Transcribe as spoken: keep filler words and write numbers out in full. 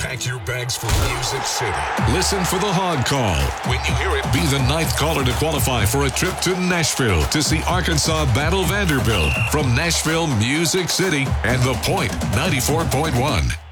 Pack your bags for Music City. Listen for the Hog Call. When you hear it, be the ninth caller to qualify for a trip to Nashville to see Arkansas battle Vanderbilt from Nashville, Music City, and The Point ninety-four point one.